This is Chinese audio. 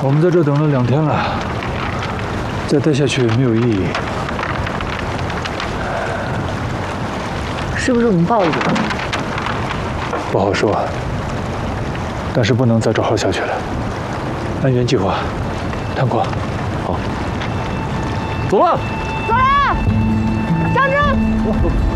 我们在这等了2天了，再待下去没有意义。 是不是我们报应？ 不好说，但是不能再找号下去了。按原计划，探过。 好，走了。 走了，张征。